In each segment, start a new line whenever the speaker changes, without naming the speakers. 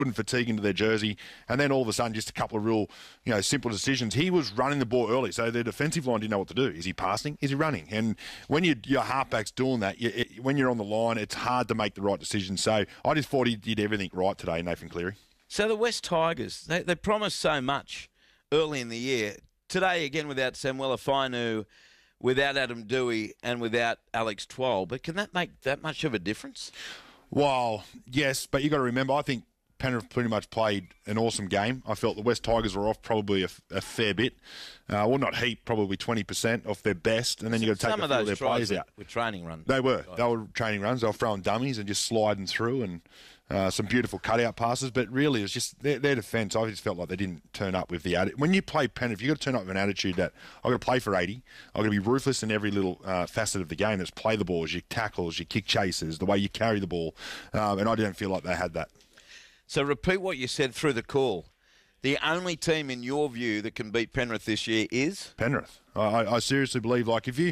putting fatigue into their jersey, and then all of a sudden just a couple of real, simple decisions. He was running the ball early, so their defensive line didn't know what to do. Is he passing? Is he running? And when your halfback's doing that, when you're on the line, it's hard to make the right decision. So I just thought he did everything right today, Nathan Cleary.
So the West Tigers, they promised so much early in the year. Today, again, without Samuela Fainu, without Adam Dewey, and without Alex Twal, but can that make that much of a difference?
Well, yes, but you got to remember, I think Penrith pretty much played an awesome game. I felt the West Tigers were off probably a fair bit. Well, not heap, probably 20% off their best, and then you got to take a few of their players out.
With training runs.
They were training runs. They were throwing dummies and just sliding through, and some beautiful cutout passes. But really, it was just their defence. I just felt like they didn't turn up with the attitude. When you play Penrith, you've got to turn up with an attitude that I've got to play for 80. I've got to be ruthless in every little facet of the game. That's play the balls, your tackles, your kick chases, the way you carry the ball. And I didn't feel like they had that.
So repeat what you said through the call. The only team, in your view, that can beat Penrith this year is
Penrith. I seriously believe, like, if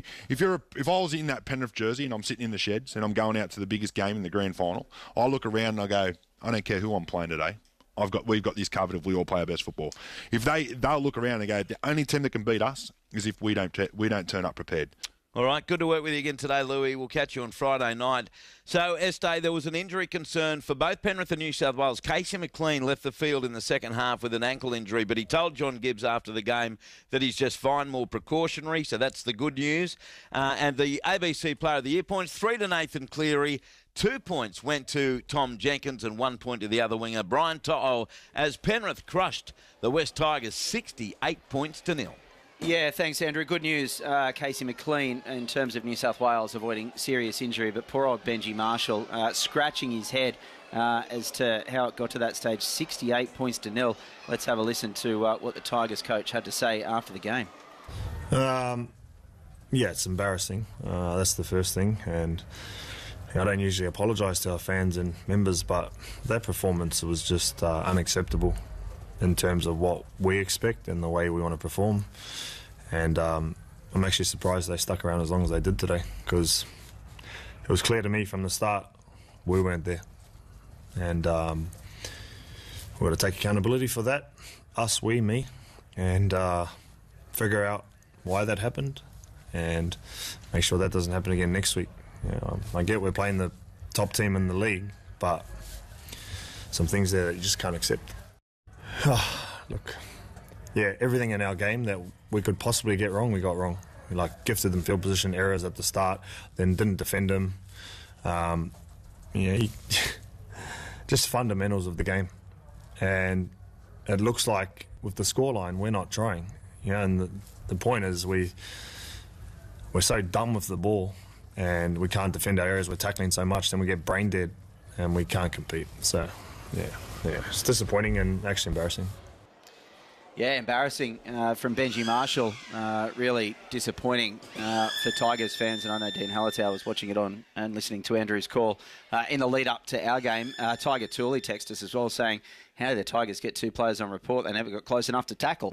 I was in that Penrith jersey and I'm sitting in the sheds and I'm going out to the biggest game in the grand final, I look around and I go, I don't care who I'm playing today. We've got this covered if we all play our best football. If they'll look around and go, the only team that can beat us is if we don't turn up prepared.
All right, good to work with you again today, Louis. We'll catch you on Friday night. So, Estee, there was an injury concern for both Penrith and New South Wales. Casey McLean left the field in the second half with an ankle injury, but he told John Gibbs after the game that he's just fine, more precautionary, so that's the good news. And the ABC Player of the Year points, 3 to Nathan Cleary, 2 points went to Tom Jenkins and 1 point to the other winger, Brian To'o, as Penrith crushed the West Tigers 68 points to 0.
Yeah, thanks, Andrew. Good news, Casey McLean, in terms of New South Wales avoiding serious injury, but poor old Benji Marshall scratching his head as to how it got to that stage, 68 points to 0. Let's have a listen to what the Tigers coach had to say after the game.
Yeah, it's embarrassing. That's the first thing, and I don't usually apologise to our fans and members, but that performance was just unacceptable in terms of what we expect and the way we want to perform. And I'm actually surprised they stuck around as long as they did today, because it was clear to me from the start we weren't there. And we've got to take accountability for that, us, we, me, and figure out why that happened and make sure that doesn't happen again next week. I get we're playing the top team in the league, but some things there that you just can't accept. Look, yeah, everything in our game that we could possibly get wrong, we got wrong. We gifted them field position errors at the start, then didn't defend them. Just fundamentals of the game. And it looks like with the scoreline, we're not trying. And the point is we're so dumb with the ball and we can't defend our areas. We're tackling so much, then we get brain dead and we can't compete. So, yeah, it's disappointing and actually embarrassing.
Yeah, embarrassing from Benji Marshall. Really disappointing for Tigers fans. And I know Dean Hallertau was watching it on and listening to Andrew's call in the lead up to our game. Tiger Tooley texted us as well saying, how did the Tigers get 2 players on report? They never got close enough to tackle.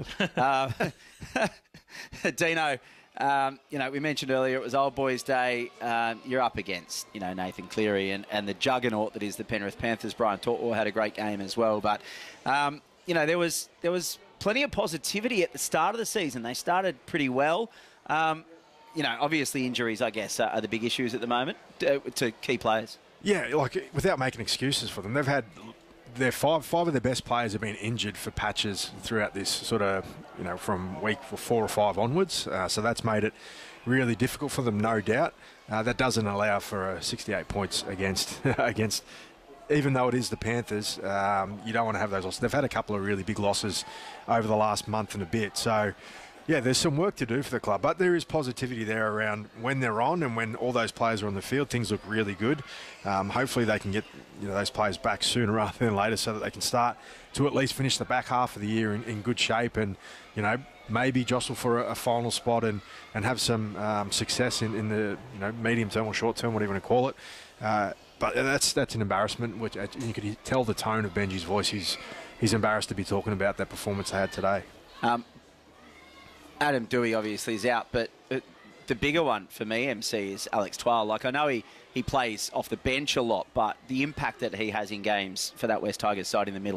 Dino, we mentioned earlier it was Old Boys Day. You're up against, Nathan Cleary and the juggernaut that is the Penrith Panthers. Brian To'o had a great game as well. But, there was plenty of positivity at the start of the season. They started pretty well. Obviously injuries, I guess, are the big issues at the moment to key players.
Yeah, without making excuses for them, they've had their five of their best players have been injured for patches throughout this sort of, from week 4 or 5 onwards. So that's made it really difficult for them, no doubt. That doesn't allow for 68 points against even though it is the Panthers, you don't want to have those losses. They've had a couple of really big losses over the last month and a bit. So, yeah, there's some work to do for the club. But there is positivity there around when they're on and when all those players are on the field. Things look really good. Hopefully they can get those players back sooner rather than later so that they can start to at least finish the back half of the year in good shape and, maybe jostle for a final spot and have some success in the medium term or short term, whatever you want to call it. But that's an embarrassment, which you could tell the tone of Benji's voice. He's embarrassed to be talking about that performance they had today.
Adam Dewey obviously is out, but the bigger one for me, MC, is Alex Twal. Like, I know he plays off the bench a lot, but the impact that he has in games for that West Tigers side in the middle